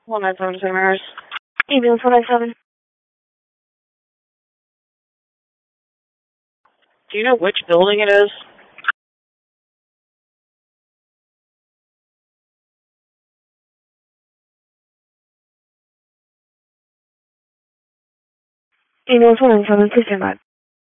1977 errors. Ambulance 197. Do you know which building it is? Ambulance 197, please stand by.